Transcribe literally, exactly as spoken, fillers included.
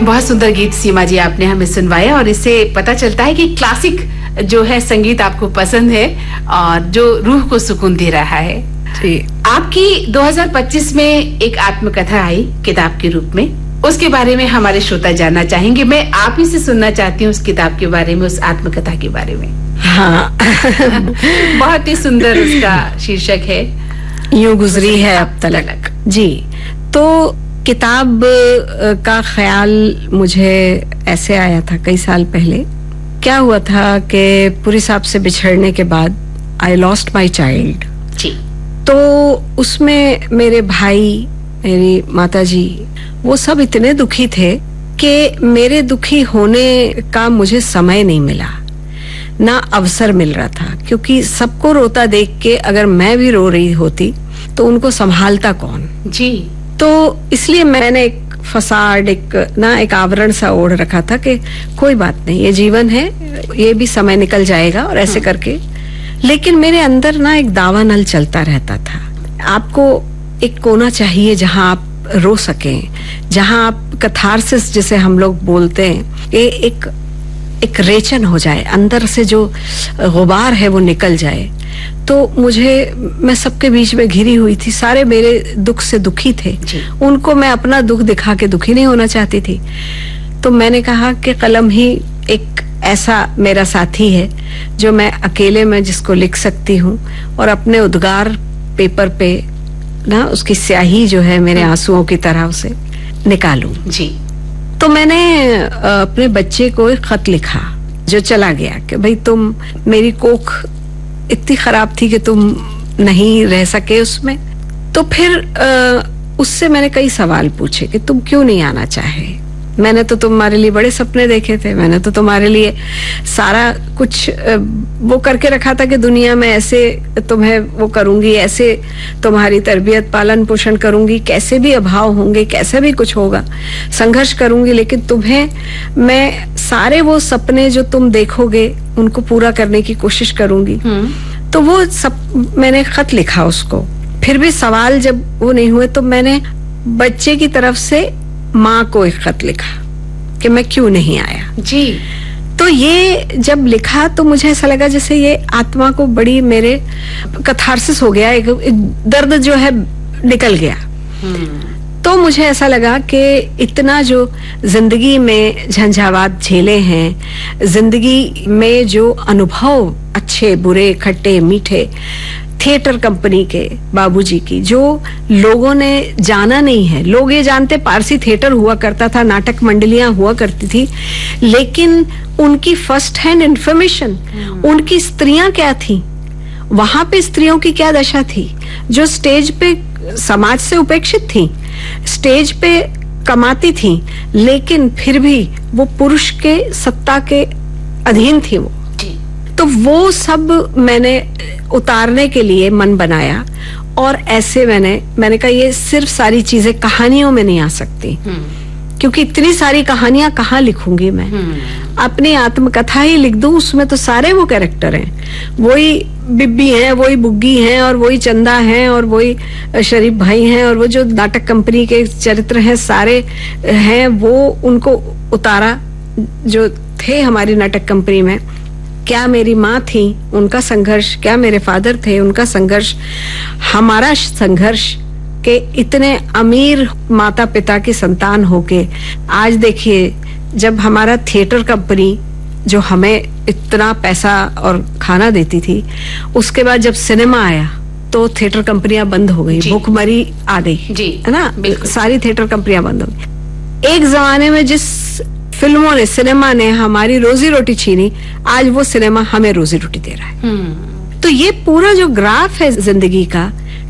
बहुत सुंदर गीत सीमा जी आपने हमें सुनवाया और इससे पता चलता है कि क्लासिक जो है संगीत आपको पसंद है और जो रूह को सुकून दे रहा है। जी। आपकी दो हज़ार पच्चीस में एक आत्मकथा आई किताब के रूप में, उसके बारे में हमारे श्रोता जानना चाहेंगे। मैं आप ही से सुनना चाहती हूँ उस किताब के बारे में, उस आत्मकथा के बारे में। हाँ। बहुत ही सुंदर उसका शीर्षक है, यूं गुजरी है अब तलक। जी, तो किताब का ख्याल मुझे ऐसे आया था कई साल पहले। क्या हुआ था कि पुरी साहब से बिछड़ने के बाद आई लॉस्ट माई चाइल्ड। जी। तो उसमें मेरे भाई, मेरी माताजी, वो सब इतने दुखी थे कि मेरे दुखी होने का मुझे समय नहीं मिला, ना अवसर मिल रहा था, क्योंकि सबको रोता देख के अगर मैं भी रो रही होती तो उनको संभालता कौन। जी। तो इसलिए मैंने एक फसाड, एक ना एक आवरण सा ओढ़ रखा था कि कोई बात नहीं, ये जीवन है, ये भी समय निकल जाएगा और ऐसे करके। लेकिन मेरे अंदर ना एक दावानल चलता रहता था। आपको एक कोना चाहिए जहां आप रो सकें, जहां आप कथारसिस जिसे हम लोग बोलते हैं, ये एक एक रेचन हो जाए, अंदर से जो गुबार है वो निकल जाए। तो मुझे, मैं सबके बीच में घिरी हुई थी, सारे मेरे दुख से दुखी थे, उनको मैं अपना दुख दिखा के दुखी नहीं होना चाहती थी। तो मैंने कहा कि कलम ही एक ऐसा मेरा साथी है जो मैं अकेले में जिसको लिख सकती हूँ और अपने उद्गार पेपर पे ना उसकी स्याही जो है मेरे आंसुओं की तरह उसे निकालूं। जी। तो मैंने अपने बच्चे को एक खत लिखा जो चला गया कि भाई तुम, मेरी कोख इतनी खराब थी कि तुम नहीं रह सके उसमें। तो फिर उससे मैंने कई सवाल पूछे कि तुम क्यों नहीं आना चाहे, मैंने तो तुम्हारे लिए बड़े सपने देखे थे, मैंने तो तुम्हारे लिए सारा कुछ वो करके रखा था कि दुनिया में ऐसे तुम्हें वो करूंगी, ऐसे तुम्हारी तरबियत पालन पोषण करूंगी, कैसे भी अभाव होंगे, कैसे भी कुछ होगा, संघर्ष करूंगी, लेकिन तुम्हें मैं सारे वो सपने जो तुम देखोगे उनको पूरा करने की कोशिश करूंगी। तो वो सब मैंने खत लिखा उसको। फिर भी सवाल जब वो नहीं हुए तो मैंने बच्चे की तरफ से माँ को एक खत लिखा कि मैं क्यों नहीं आया। जी। तो ये जब लिखा तो मुझे ऐसा लगा जैसे ये आत्मा को बड़ी मेरे कथारसिस हो गया, एक, एक दर्द जो है निकल गया। तो मुझे ऐसा लगा कि इतना जो जिंदगी में झंझावात झेले हैं, जिंदगी में जो अनुभव अच्छे बुरे खट्टे मीठे, थिएटर कंपनी के बाबूजी की जो लोगों ने जाना नहीं है। लोग ये जानते पारसी थिएटर हुआ करता था, नाटक मंडलियां हुआ करती थी, लेकिन उनकी फर्स्ट हैंड इंफॉर्मेशन, उनकी स्त्रियां क्या थी, वहां पे स्त्रियों की क्या दशा थी, जो स्टेज पे समाज से उपेक्षित थी, स्टेज पे कमाती थी, लेकिन फिर भी वो पुरुष के सत्ता के अधीन थी वो। तो वो सब मैंने उतारने के लिए मन बनाया और ऐसे मैंने मैंने कहा ये सिर्फ सारी चीजें कहानियों में नहीं आ सकती, क्योंकि इतनी सारी कहानियां कहाँ लिखूंगी मैं। अपनी आत्मकथा ही लिख दूं, उसमें तो सारे वो कैरेक्टर हैं, वही बिब्बी हैं, वही बुग्गी हैं और वही चंदा हैं और वही शरीफ भाई हैं और वो जो नाटक कंपनी के चरित्र हैं सारे हैं, वो उनको उतारा जो थे हमारी नाटक कंपनी में। क्या मेरी माँ थी, उनका संघर्ष, क्या मेरे फादर थे, उनका संघर्ष, हमारा संघर्ष के इतने अमीर माता पिता की संतान होके आज देखिए जब हमारा थिएटर कंपनी जो हमें इतना पैसा और खाना देती थी, उसके बाद जब सिनेमा आया तो थिएटर कंपनियां बंद हो गई, भूखमरी आ गई, है ना, सारी थिएटर कंपनियां बंद हो गई। एक जमाने में जिस फिल्मों ने, सिनेमा ने हमारी रोजी रोटी छीनी, आज वो सिनेमा हमें रोजी रोटी दे रहा है। तो ये पूरा जो ग्राफ है जिंदगी का,